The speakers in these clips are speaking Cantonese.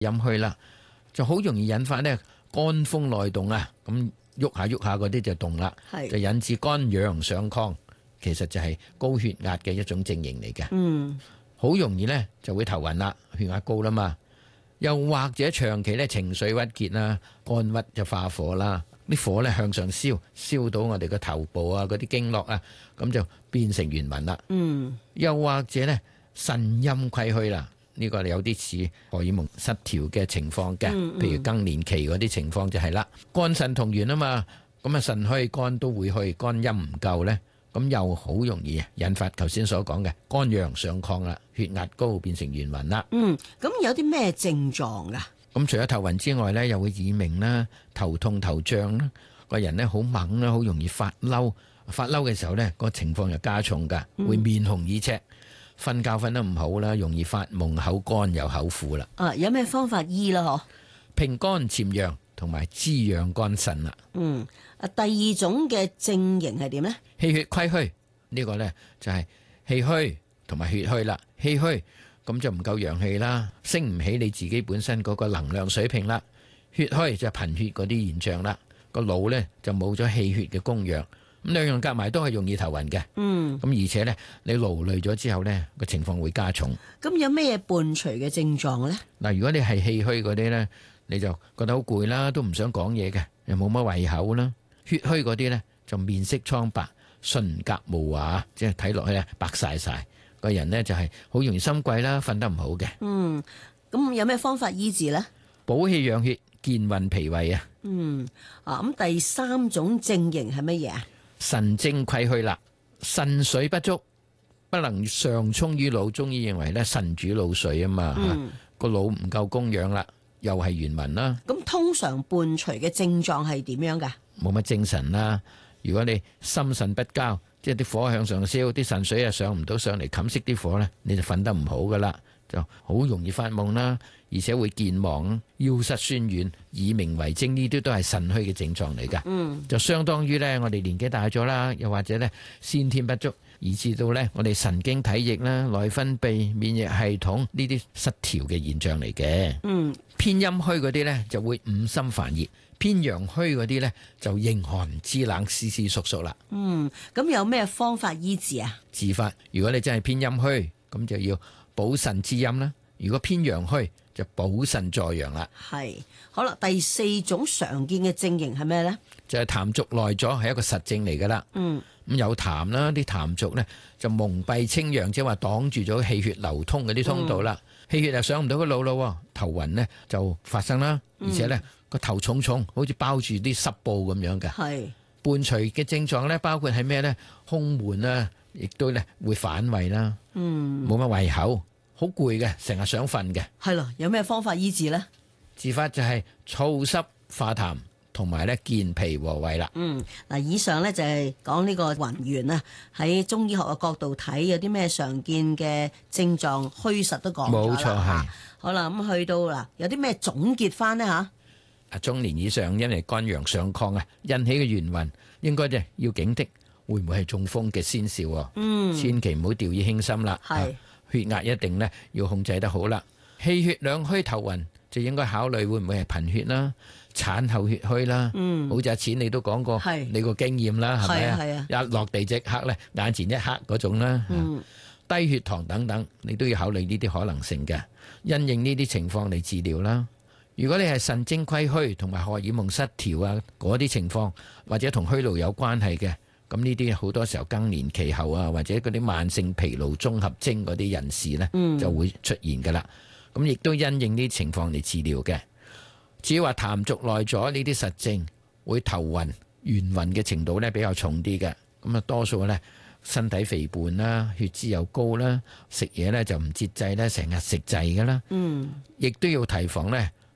陰虛啦，就好容易引發呢肝風內動啊，咁喐下喐下嗰啲就動啦，就引致肝陽上亢，其實就係高血壓嘅一種症型嚟嘅。好容易呢就會頭暈啦，血壓高啦嘛，又或者長期呢情緒鬱結啦，肝鬱就化火啦，啲火呢向上燒，燒到我哋個頭部啊嗰啲經絡啊，咁就變成圓紋啦。又或者呢腎陰虧虛啦，呢個有啲似荷爾蒙失調嘅情況嘅，譬如更年期嗰啲情況就係啦，肝腎同源啊嘛，咁啊腎虛肝都會虛，肝陰唔夠呢，咁又好容易引發頭先所講嘅肝陽上亢啦，血壓高變成圓紋啦。 咁有啲咩症狀啊？ 咁除咗頭暈之外呢，又會耳鳴啦、頭痛頭脹啦，個人呢好猛啦，好容易發嬲，發嬲嘅時候呢個情況又加重噶，會面紅耳赤，瞓覺瞓得唔好啦，容易發夢，口乾又口苦啦。 有咩方法醫啦？嗬， 平肝潛陽同埋滋養肝腎啦。 第二種嘅症型係點呢？ 氣血虧虛，呢個呢就係氣虛同埋血虛啦。氣虛咁就唔夠陽氣啦，升唔起你自己本身嗰個能量水平啦。血虛就係貧血嗰啲現象啦，個腦呢就冇咗氣血嘅供養，咁兩樣夾埋都係容易頭暈嘅。咁而且呢，你勞累咗之後呢，個情況會加重。 咁有咩伴隨嘅症狀呢？ 嗱，如果你係氣虛嗰啲呢，你就覺得好攰啦，都唔想講嘢嘅，又冇乜胃口啦。血虛嗰啲呢，就面色蒼白、唇骼無華，即係睇落去咧白晒晒，個人呢就係好容易心悸啦，瞓得唔好嘅。 咁有咩方法醫治呢？ 補氣養血、健運脾胃啊。 咁第三種症型係乜嘢啊？ 腎精虧虛啦，腎水不足，不能上衝於腦。中醫認為咧，腎主腦髓啊嘛，個腦唔夠供養啦，又係圓紋啦。 咁通常伴隨嘅症狀係點樣噶？ 冇乜精神啦。如果你心腎不交，即係啲火向上燒，啲腎水啊上唔到上嚟冚熄啲火咧，你就瞓得唔好噶啦，就好容易發夢啦，而且會健忘、腰膝酸軟、耳鳴為徵，呢啲都係腎虛嘅症狀嚟噶。就相當於咧，我哋年紀大咗啦，又或者咧先天不足，以致到咧我哋神經體液啦、內分泌、免疫系統呢啲失調嘅現象嚟嘅。偏陰虛嗰啲咧就會五心煩熱，偏陽虛嗰啲咧就形寒肢冷、絲絲縮縮啦。 咁有咩方法醫治啊？ 治法，如果你真係偏陰虛，咁就要補腎滋陰啦；如果偏陽虛，就補腎助陽啦。 係，好啦，第四種常見嘅症型係咩呢？ 就係痰濁內阻，係一個實症嚟噶啦。咁有痰啦，啲痰濁呢就蒙蔽清陽，即係話擋住咗氣血流通嗰啲通道啦。氣血就上唔到個腦咯，頭暈呢就發生啦，而且呢個頭重重，好似包住啲濕布咁樣嘅。 係伴隨嘅症狀呢，包括係咩呢？胸悶啦，亦都呢會反胃啦，冇乜胃口，好攰嘅，成日想瞓嘅。 係咯，有咩方法醫治呢？ 治法就係燥濕化痰，同埋咧健脾和胃啦。 以上呢就係講呢個雲元啊，喺中醫學嘅角度睇，有啲咩常見嘅症狀，虛實都講咗啦。 冇錯，係。 好啦，咁去到啦，有啲咩總結翻呢？吓？ 中年以上因為肝陽上亢啊，引起嘅元暈，應該就要警惕，會唔會係中風嘅先兆？千祈唔好掉以輕心啦。係，血壓一定呢要控制得好啦。氣血兩虛頭暈，就應該考慮會唔會係貧血啦、產後血虛啦。好似阿錢你都講過，你個經驗啦，係咪啊？一落地即刻咧，眼前一黑嗰種啦。低血糖等等，你都要考慮呢啲可能性嘅，因應呢啲情況嚟治療啦。如果你係腎精虧虛同埋荷爾蒙失調啊嗰啲情況，或者同虛勞有關係嘅，咁呢啲好多時候更年期後啊，或者嗰啲慢性疲勞綜合徵嗰啲人士呢，就會出現噶啦。咁亦都因應呢啲情況嚟治療嘅。至於話痰濁內阻呢啲實症，會頭暈、眩暈嘅程度呢比較重啲嘅。咁啊，多數呢身體肥胖啦，血脂又高啦，食嘢呢就唔節制咧，成日食滯噶啦。亦都要提防呢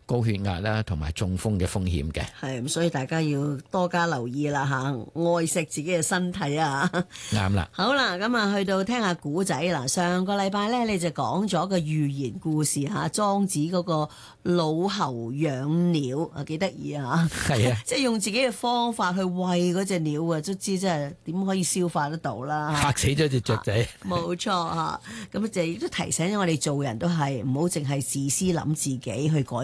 高血壓啦，同埋中風嘅風險嘅。 係咁，所以大家要多加留意啦嚇，愛惜自己嘅身體啊！ 啱啦。 好啦，咁啊去到聽下古仔啦。上個禮拜咧，你就講咗個寓言故事嚇，莊子嗰個老侯養鳥啊，幾得意啊！ 係啊， 即係用自己嘅方法去餵嗰隻鳥啊，都知真係點可以消化得到啦。 嚇死咗隻雀仔。 冇錯嚇，咁就亦都提醒咗我哋做人都係唔好淨係自私諗自己去改